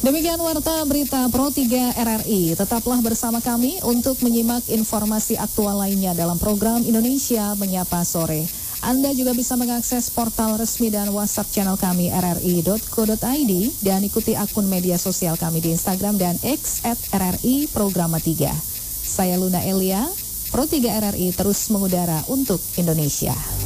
Demikian warta berita Pro 3 RRI. Tetaplah bersama kami untuk menyimak informasi aktual lainnya dalam program Indonesia Menyapa Sore. Anda juga bisa mengakses portal resmi dan WhatsApp channel kami rri.co.id dan ikuti akun media sosial kami di Instagram dan X @RRI Programa 3. Saya Luna Elia, Pro 3 RRI terus mengudara untuk Indonesia.